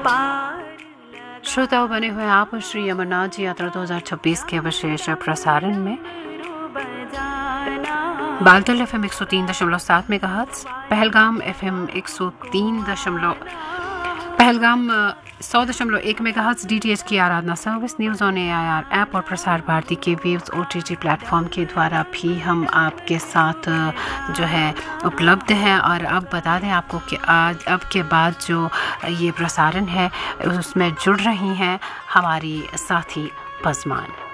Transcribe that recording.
श्रोताओं बने हुए आप श्री अमरनाथ जी यात्रा 2026 के विशेष प्रसारण में Baltal FM 103.7 megahertz, Pahalgam FM 100.1 megahertz DTH की आराधना service, news on AIR app और प्रसार भारती के वेव्स OTT प्लेटफॉर्म के द्वारा भी हम आपके साथ जो है उपलब्ध हैं। और अब बता दें आपको कि आज अब के बाद जो ये प्रसारण है उसमें जुड़ रही हैं हमारी साथी पज़मान।